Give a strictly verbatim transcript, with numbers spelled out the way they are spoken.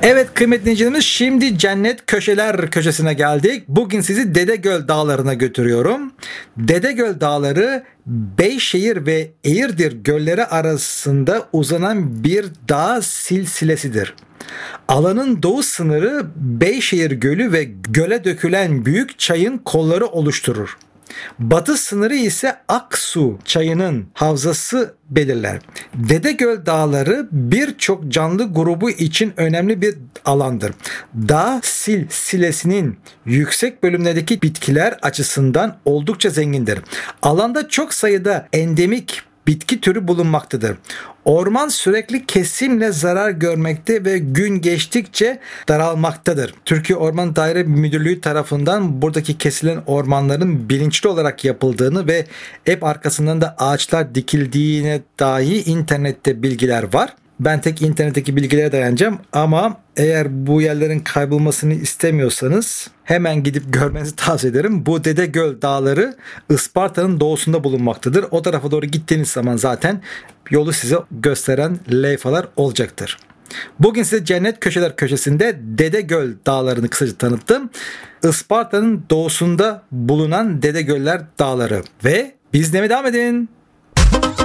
Evet kıymetli dinleyicilerimiz, şimdi Cennet Köşeler köşesine geldik. Bugün sizi Dedegöl Dağları'na götürüyorum. Dedegöl Dağları Beyşehir ve Eğirdir gölleri arasında uzanan bir dağ silsilesidir. Alanın doğu sınırı Beyşehir Gölü ve göle dökülen Büyük Çay'ın kolları oluşturur. Batı sınırı ise Aksu Çayı'nın havzası belirler. Dedegöl Dağları birçok canlı grubu için önemli bir alandır. Dağ silsilesinin yüksek bölümlerindeki bitkiler açısından oldukça zengindir. Alanda çok sayıda endemik bitki türü bulunmaktadır. Orman sürekli kesimle zarar görmekte ve gün geçtikçe daralmaktadır. Türkiye Orman Daire Müdürlüğü tarafından buradaki kesilen ormanların bilinçli olarak yapıldığını ve hep arkasından da ağaçlar dikildiğine dair internette bilgiler var. Ben tek internetteki bilgilere dayanacağım ama eğer bu yerlerin kaybolmasını istemiyorsanız hemen gidip görmenizi tavsiye ederim. Bu Dedegöl Dağları Isparta'nın doğusunda bulunmaktadır. O tarafa doğru gittiğiniz zaman zaten yolu size gösteren levhalar olacaktır. Bugün size Cennet Köşeler köşesinde Dedegöl Dağları'nı kısaca tanıttım. Isparta'nın doğusunda bulunan Dedegöller Dağları ve bizleme devam edin.